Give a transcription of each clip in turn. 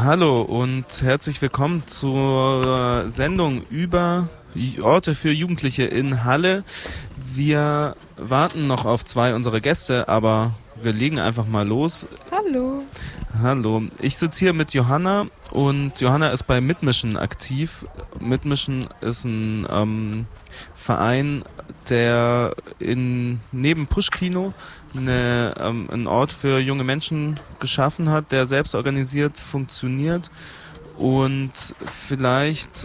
Hallo und herzlich willkommen zur Sendung über Orte für Jugendliche in Halle. Wir warten noch auf zwei unserer Gäste, aber wir legen einfach mal los. Hallo. Hallo, ich sitze hier mit Johanna und Johanna ist bei Mitmischen aktiv. Mitmischen ist ein Verein, der neben Pushkino einen Ort für junge Menschen geschaffen hat, der selbst organisiert funktioniert. Und vielleicht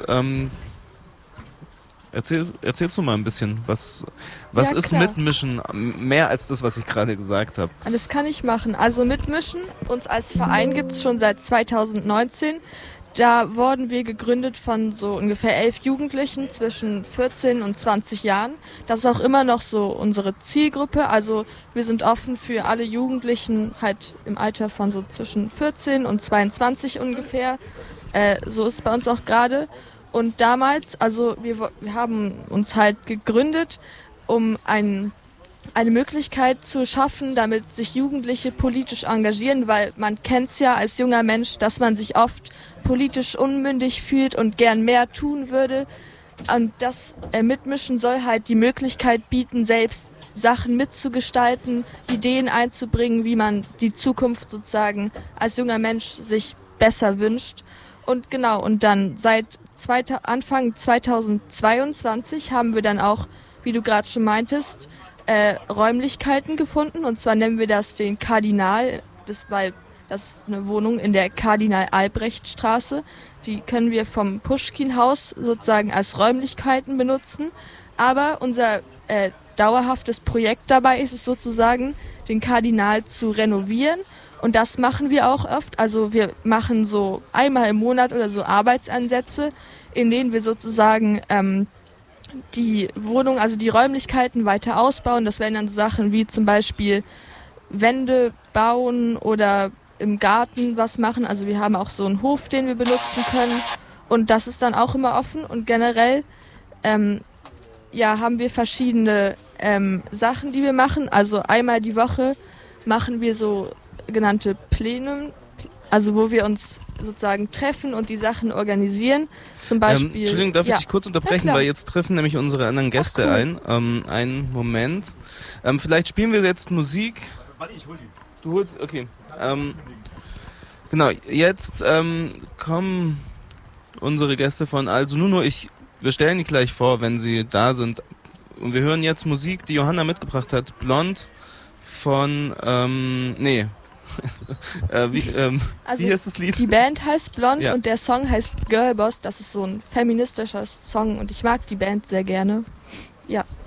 erzählst du mal ein bisschen, was ist klar. Mitmischen, mehr als das, was ich gerade gesagt habe? Das kann ich machen. Also Mitmischen, uns als Verein gibt es schon seit 2019. Da wurden wir gegründet von so ungefähr 11 Jugendlichen zwischen 14 und 20 Jahren. Das ist auch immer noch so unsere Zielgruppe. Also wir sind offen für alle Jugendlichen halt im Alter von so zwischen 14 und 22 ungefähr. So ist es bei uns auch gerade. Und damals, also wir haben uns halt gegründet, um eine Möglichkeit zu schaffen, damit sich Jugendliche politisch engagieren, weil man kennt es ja als junger Mensch, dass man sich oft politisch unmündig fühlt und gern mehr tun würde. Und das Mitmischen soll halt die Möglichkeit bieten, selbst Sachen mitzugestalten, Ideen einzubringen, wie man die Zukunft sozusagen als junger Mensch sich besser wünscht. Und genau, und dann seit Anfang 2022 haben wir dann auch, wie du gerade schon meintest, Räumlichkeiten gefunden. Und zwar nennen wir das den Kardinal, weil das ist eine Wohnung in der Kardinal-Albrecht-Straße. Die können wir vom Puschkin-Haus sozusagen als Räumlichkeiten benutzen. Aber unser dauerhaftes Projekt dabei ist es sozusagen, den Kardinal zu renovieren. Und das machen wir auch oft. Also wir machen so einmal im Monat oder so Arbeitsansätze, in denen wir sozusagen die Wohnung, also die Räumlichkeiten weiter ausbauen. Das wären dann so Sachen wie zum Beispiel Wände bauen oder im Garten was machen. Also wir haben auch so einen Hof, den wir benutzen können. Und das ist dann auch immer offen. Und generell haben wir verschiedene Sachen, die wir machen. Also einmal die Woche machen wir so genannte Plenum, also wo wir uns sozusagen treffen und die Sachen organisieren. Zum Beispiel. Entschuldigung, darf ich dich kurz unterbrechen, weil jetzt treffen nämlich unsere anderen Gäste ein. Einen Moment. Vielleicht spielen wir jetzt Musik. Warte, ich hol die. Du holst, okay. Genau, jetzt kommen unsere Gäste von Also Nuno. Wir stellen die gleich vor, wenn sie da sind. Und wir hören jetzt Musik, die Johanna mitgebracht hat. Blond von, wie heißt das Lied? Die Band heißt Blond und der Song heißt Girlboss. Das ist so ein feministischer Song und ich mag die Band sehr gerne. Ja.